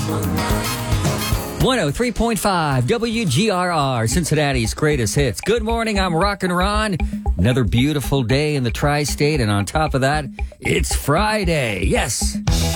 103.5 WGRR, Cincinnati's greatest hits. Good morning, I'm Rockin' Ron. Another beautiful day in the tri-state, and on top of that, it's Friday. Yes.